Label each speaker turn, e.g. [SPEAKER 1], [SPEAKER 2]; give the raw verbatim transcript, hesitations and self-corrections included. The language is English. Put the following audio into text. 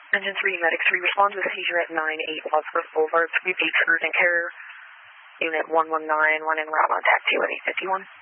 [SPEAKER 1] Engine three, Medic three, responds with seizure at nine eight Wadsworth Boulevard, three Beach Urgent Care, Unit one one nine, one en route on taxi one eight five one.